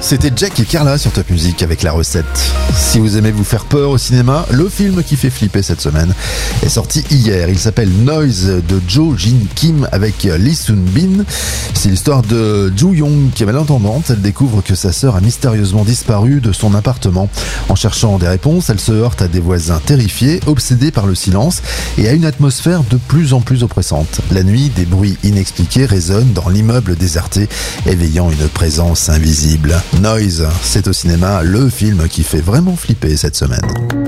C'était Jack et Carla sur Top Music avec la recette. Si vous aimez vous faire peur au cinéma, le film qui fait flipper cette semaine est sorti hier. Il s'appelle Noise de Jo Jin Kim avec Lee Sun Bin. C'est l'histoire de Joo Young qui est malentendante. Elle découvre que sa sœur a mystérieusement disparu de son appartement. En cherchant des réponses, elle se heurte à des voisins terrifiés, obsédés par le silence et à une atmosphère de plus en plus oppressante. La nuit, des bruits inexpliqués résonnent dans l'immeuble déserté, éveillant une présence invisible. Noise, c'est au cinéma le film qui fait vraiment flipper cette semaine.